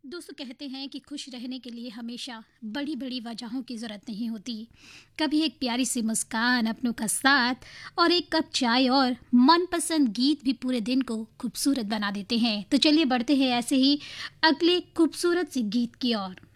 दोस्तों कहते हैं कि खुश रहने के लिए हमेशा बड़ी बड़ी वजहों की ज़रूरत नहीं होती। कभी एक प्यारी सी मुस्कान, अपनों का साथ और एक कप चाय और मनपसंद गीत भी पूरे दिन को खूबसूरत बना देते हैं। तो चलिए बढ़ते हैं ऐसे ही अगले खूबसूरत सी गीत की ओर।